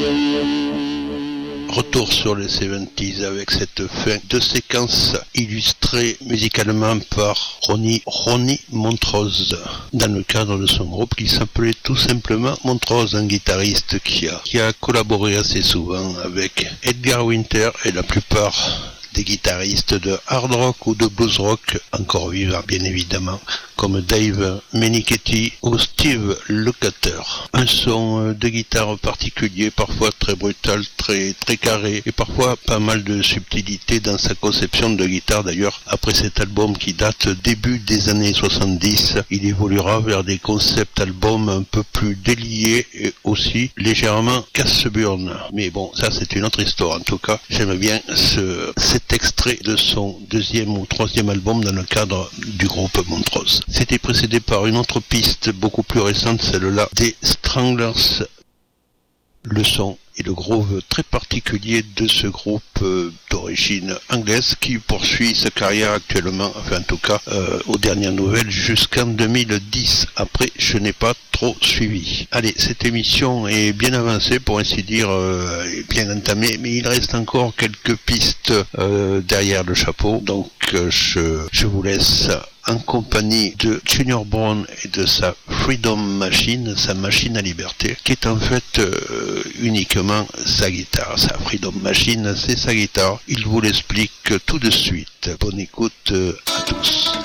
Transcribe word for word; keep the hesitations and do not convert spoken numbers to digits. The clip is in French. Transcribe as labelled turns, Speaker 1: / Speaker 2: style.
Speaker 1: Retour sur les soixante-dix avec cette fin de séquence illustrée musicalement par Ronnie, Ronnie Montrose dans le cadre de son groupe qui s'appelait tout simplement Montrose, un guitariste qui a, qui a collaboré assez souvent avec Edgar Winter et la plupart des guitaristes de hard rock ou de blues rock encore vivants bien évidemment, comme Dave Meniketti ou Steve Lukather. Un son de guitare particulier, parfois très brutal, très très carré, et parfois pas mal de subtilité dans sa conception de guitare. D'ailleurs, après cet album qui date début des années soixante-dix, il évoluera vers des concept albums un peu plus déliés et aussi légèrement casse-burne. Mais bon, ça c'est une autre histoire. En tout cas, j'aime bien ce, cet extrait de son deuxième ou troisième album dans le cadre du groupe Montrose. C'était précédé par une autre piste beaucoup plus récente, celle-là des Stranglers. Le son et le groove très particulier de ce groupe euh, d'origine anglaise qui poursuit sa carrière actuellement, enfin en tout cas euh, aux dernières nouvelles jusqu'en deux mille dix. Après, je n'ai pas trop suivi. Allez, cette émission est bien avancée, pour ainsi dire, euh, est bien entamée, mais il reste encore quelques pistes euh, derrière le chapeau, donc euh, je, je vous laisse en compagnie de Junior Brown et de sa Freedom Machine, sa machine à liberté, qui est en fait euh, uniquement sa guitare. Sa Freedom Machine, c'est sa guitare. Il vous l'explique tout de suite. Bonne écoute à tous.